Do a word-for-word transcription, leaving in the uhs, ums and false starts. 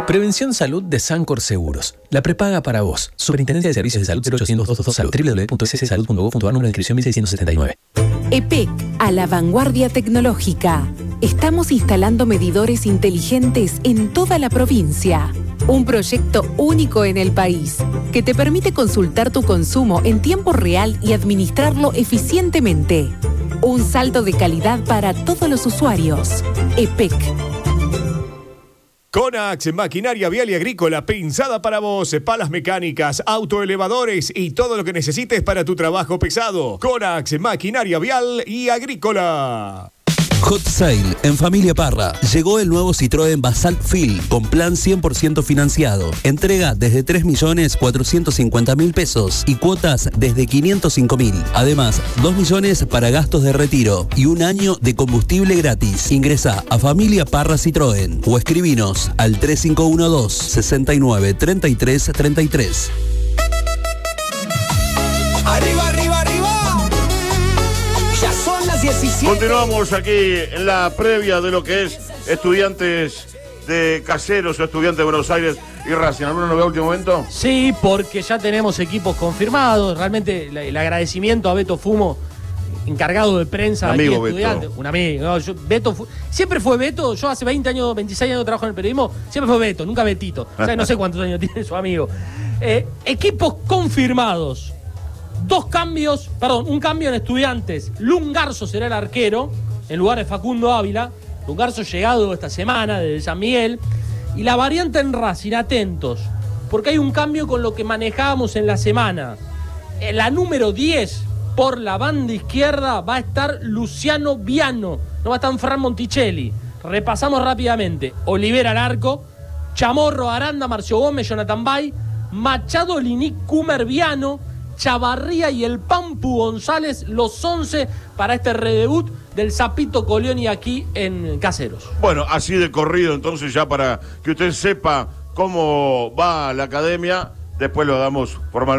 Prevención Salud de Sancor Seguros. La prepaga para vos. Superintendencia de Servicios de Salud cero ochocientos doscientos Salud. w w w punto s s salud punto gov punto a r. Número de inscripción mil seiscientos setenta y nueve. E P E C, a la vanguardia tecnológica. Estamos instalando medidores inteligentes en toda la provincia. Un proyecto único en el país que te permite consultar tu consumo en tiempo real y administrarlo eficientemente. Un salto de calidad para todos los usuarios. E P E C. Conax, maquinaria vial y agrícola, pensada para vos, palas mecánicas, autoelevadores y todo lo que necesites para tu trabajo pesado. Conax, maquinaria vial y agrícola. Hot Sale en Familia Parra. Llegó el nuevo Citroën Basalt Fil con plan cien por ciento financiado. Entrega desde tres millones cuatrocientos cincuenta mil pesos y cuotas desde quinientos cinco mil. Además, dos millones para gastos de retiro y un año de combustible gratis. Ingresa a Familia Parra Citroën o escribinos al tres cinco uno dos, seis nueve, tres tres tres tres. Arriba, arriba, arriba. Ya son las diecisiete. Continuamos aquí en la previa de lo que es Estudiantes de Caseros o Estudiantes de Buenos Aires y Racing. ¿Alguno lo ve a último momento? Sí, porque ya tenemos equipos confirmados. Realmente el, el agradecimiento a Beto Fumo, encargado de prensa. Un amigo aquí, estudiante. Beto. Un amigo. No, yo, Beto fu- siempre fue Beto. Yo hace veinte años, veintiséis años que trabajo en el periodismo. Siempre fue Beto, nunca Betito. O sea, no sé cuántos años tiene su amigo. Eh, equipos confirmados. Dos cambios, perdón, un cambio en Estudiantes. Lungarzo será el arquero, en lugar de Facundo Ávila. Lungarzo llegado esta semana desde San Miguel. Y la variante en Racing, atentos, porque hay un cambio con lo que manejábamos en la semana. En la número diez, por la banda izquierda, va a estar Luciano Viano. No va a estar Fran Monticelli. Repasamos rápidamente. Olivera al arco, Chamorro, Aranda, Marcio Gómez, Jonathan Bay, Machado, Linic, Cumer, Viano, Chavarría y el Pampu González, los once para este redebut del Zapito Colioni aquí en Caseros. Bueno, así de corrido, entonces, ya para que usted sepa cómo va la academia, después lo damos formalmente.